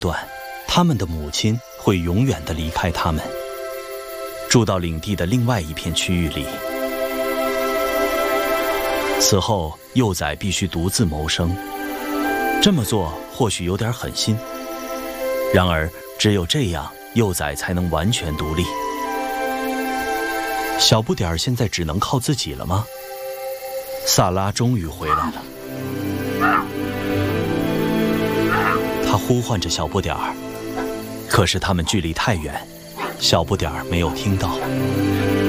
断，他们的母亲会永远地离开他们，住到领地的另外一片区域里。此后，幼崽必须独自谋生。这么做或许有点狠心，然而只有这样，幼崽才能完全独立。小不点儿现在只能靠自己了吗？萨拉终于回来了，他呼唤着小不点儿，可是他们距离太远，小不点儿没有听到。